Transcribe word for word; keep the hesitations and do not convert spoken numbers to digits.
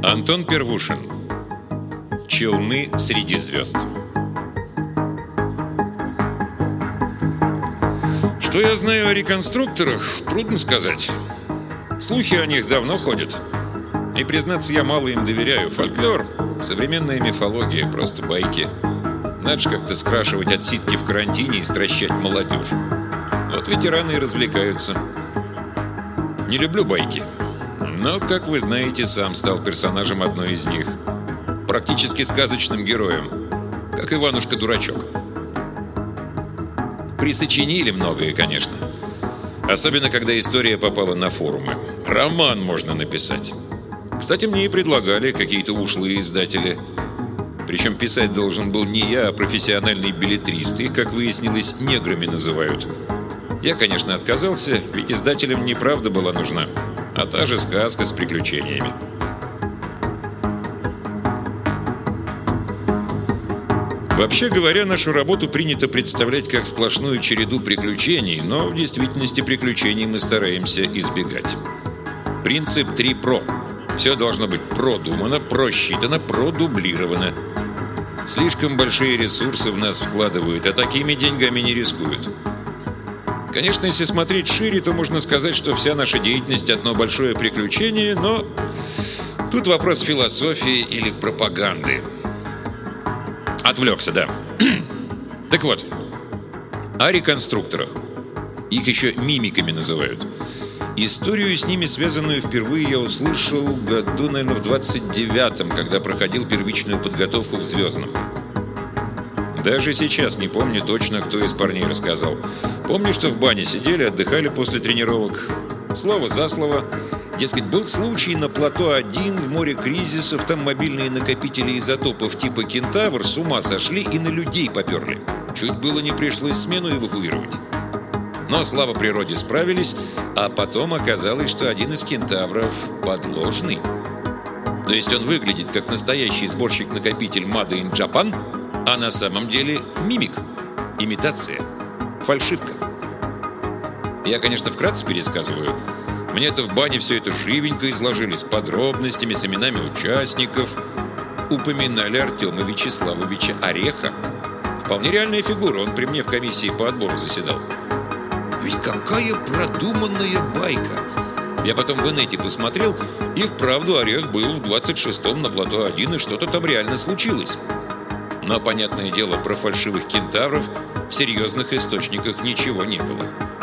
Антон Первушин. Челны среди звезд. Что я знаю о реконструкторах, трудно сказать. Слухи о них давно ходят. И, признаться, я мало им доверяю. Фольклор, современная мифология, просто байки. Надо же как-то скрашивать отсидки в карантине и стращать молодежь. Вот ветераны и развлекаются. Не люблю байки. Но, как вы знаете, сам стал персонажем одной из них. Практически сказочным героем. Как Иванушка-дурачок. Присочинили многое, конечно. Особенно, когда история попала на форумы. Роман можно написать. Кстати, мне и предлагали какие-то ушлые издатели. Причем писать должен был не я, а профессиональный беллетрист. Их, как выяснилось, неграми называют. Я, конечно, отказался, ведь издателям неправда была нужна. А та же сказка с приключениями. Вообще говоря, нашу работу принято представлять как сплошную череду приключений, но в действительности приключений мы стараемся избегать. Принцип три про. Все должно быть продумано, просчитано, продублировано. Слишком большие ресурсы в нас вкладывают, а такими деньгами не рискуют. Конечно, если смотреть шире, то можно сказать, что вся наша деятельность – одно большое приключение, но тут вопрос философии или пропаганды. Отвлекся, да. Так вот, о реконструкторах. Их еще мимиками называют. Историю с ними, связанную, впервые я услышал году, наверное, в двадцать девятом, когда проходил первичную подготовку в «Звездном». Даже сейчас не помню точно, кто из парней рассказал. Помню, что в бане сидели, отдыхали после тренировок. Слово за слово. Дескать, был случай на плато один в море кризисов, там мобильные накопители изотопов типа «Кентавр» с ума сошли и на людей поперли. Чуть было не пришлось смену эвакуировать. Но, слава природе, справились, а потом оказалось, что один из «Кентавров» подложный. То есть он выглядит как настоящий сборщик-накопитель Made in Japan, а на самом деле мимик, имитация, фальшивка. Я, конечно, вкратце пересказываю. Мне это в бане все это живенько изложили, с подробностями, с именами участников. Упоминали Артема Вячеславовича Ореха. Вполне реальная фигура, он при мне в комиссии по отбору заседал. Ведь какая продуманная байка! Я потом в инете посмотрел, и вправду Орех был в двадцать шестом на плато один, и что-то там реально случилось. Но, понятное дело, про фальшивых кентавров в серьезных источниках ничего не было.